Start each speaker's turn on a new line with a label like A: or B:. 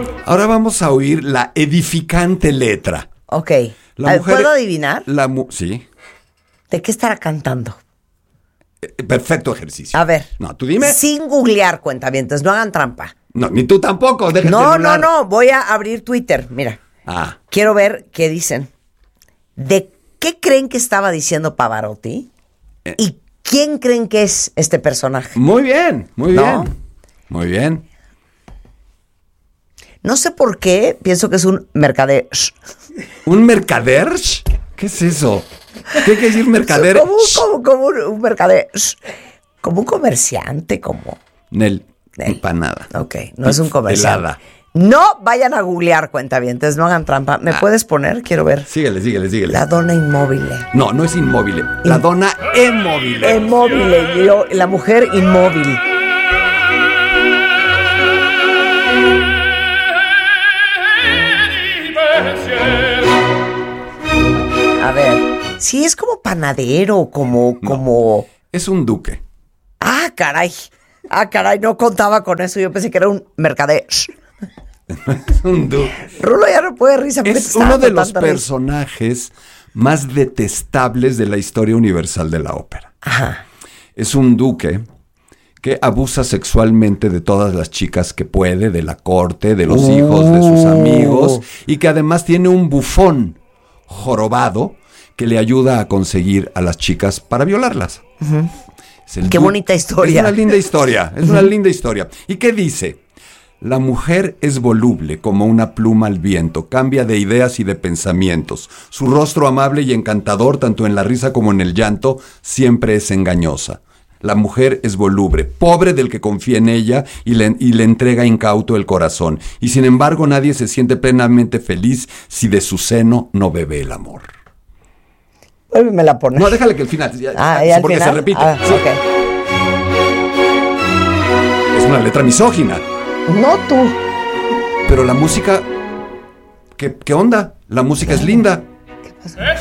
A: Ahora vamos a oír la edificante letra.
B: Ok.
A: La mujer,
B: ¿puedo adivinar?
A: Sí.
B: ¿De qué estará cantando?
A: Perfecto ejercicio.
B: A ver.
A: No, tú dime.
B: Sin googlear, cuentavientes, no hagan trampa.
A: No, ni tú tampoco. Deja el
B: No,
A: celular.
B: no. Voy a abrir Twitter. Mira. Quiero ver qué dicen. ¿De qué creen que estaba diciendo Pavarotti? ¿Y quién creen que es este personaje?
A: Muy bien, muy
B: ¿No?
A: bien. Muy bien.
B: No sé por qué pienso que es un mercader.
A: ¿Un mercader? ¿Qué es eso? ¿Qué quiere decir mercader?
B: Como un mercader. Como un comerciante, como.
A: Nel. Para nada.
B: Ok, no es un comerciante.
A: Helada.
B: No vayan a googlear, cuentavientes, no hagan trampa. ¿Me puedes poner? Quiero ver.
A: Síguele.
B: La donna inmóvil.
A: No, no es inmóvil. La donna emóvil.
B: Inmóvil. La mujer inmóvil. A ver. Sí, es como panadero, como...
A: Es un duque.
B: Ah, caray, no contaba con eso. Yo pensé que era un mercader.
A: Un duque.
B: Rulo ya no puede risa.
A: Es uno de los personajes más detestables de la historia universal de la ópera.
B: Ajá.
A: Es un duque que abusa sexualmente de todas las chicas que puede, de la corte, de los hijos, de sus amigos, y que además tiene un bufón jorobado que le ayuda a conseguir a las chicas para violarlas.
B: Qué bonita historia.
A: Es una linda historia, es una linda historia. ¿Y qué dice? La mujer es voluble como una pluma al viento, cambia de ideas y de pensamientos. Su rostro amable y encantador, tanto en la risa como en el llanto, siempre es engañosa. La mujer es voluble, pobre del que confía en ella y le entrega incauto el corazón. Y sin embargo nadie se siente plenamente feliz si de su seno no bebe el amor.
B: Me la pones.
A: No, déjale que el final.
B: ¿ya
A: porque
B: final?
A: se repite. Sí.
B: Okay.
A: Es una letra misógina.
B: No tú.
A: Pero la música... ¿Qué onda? La música es linda.
B: ¿Qué pasa?